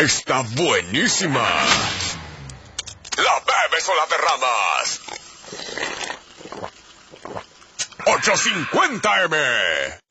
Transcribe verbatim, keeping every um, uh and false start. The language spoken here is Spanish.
Está buenísima. ¿La bebes o la derramas? ocho cincuenta eme.